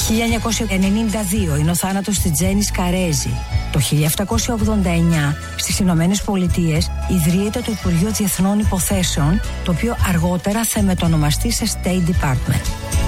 1992 είναι ο θάνατος της Τζένις Καρέζη. Το 1789 στις Ηνωμένες Πολιτείες ιδρύεται το Υπουργείο Διεθνών Υποθέσεων, το οποίο αργότερα θα μετονομαστεί σε State Department.